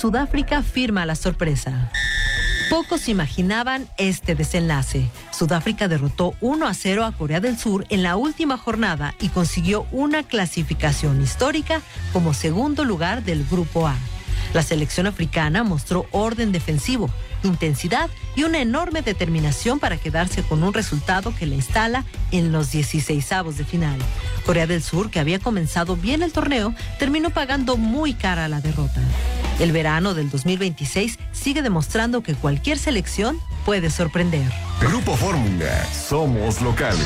Sudáfrica firma la sorpresa. Pocos imaginaban este desenlace. Sudáfrica derrotó 1-0 a Corea del Sur en la última jornada y consiguió una clasificación histórica como segundo lugar del Grupo A. La selección africana mostró orden defensivo, intensidad y una enorme determinación para quedarse con un resultado que la instala en los 16avos de final. Corea del Sur, que había comenzado bien el torneo, terminó pagando muy cara la derrota. El verano del 2026 sigue demostrando que cualquier selección puede sorprender. Grupo Fórmula, somos locales.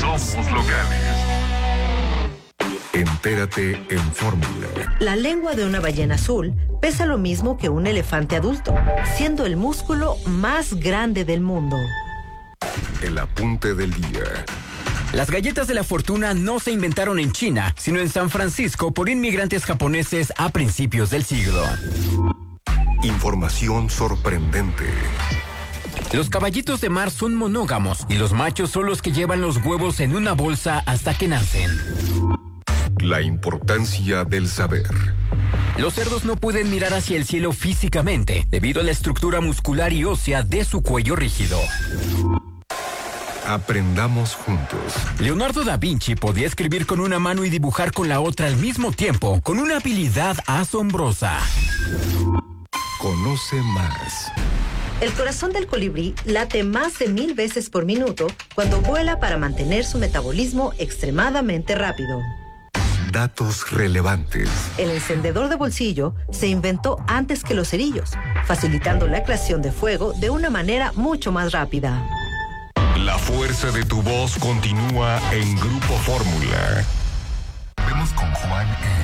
Entérate en Fórmula. La lengua de una ballena azul pesa lo mismo que un elefante adulto, siendo el músculo más grande del mundo. El apunte del día. Las galletas de la fortuna no se inventaron en China, sino en San Francisco por inmigrantes japoneses a principios del siglo. Información sorprendente. Los caballitos de mar son monógamos y los machos son los que llevan los huevos en una bolsa hasta que nacen. La importancia del saber. Los cerdos no pueden mirar hacia el cielo físicamente debido a la estructura muscular y ósea de su cuello rígido. Aprendamos juntos. Leonardo da Vinci podía escribir con una mano y dibujar con la otra al mismo tiempo, con una habilidad asombrosa. Conoce más. El corazón del colibrí late más de 1000 veces por minuto cuando vuela para mantener su metabolismo extremadamente rápido. Datos relevantes. El encendedor de bolsillo se inventó antes que los cerillos, facilitando la creación de fuego de una manera mucho más rápida. La fuerza de tu voz continúa en Grupo Fórmula. Vemos con Juan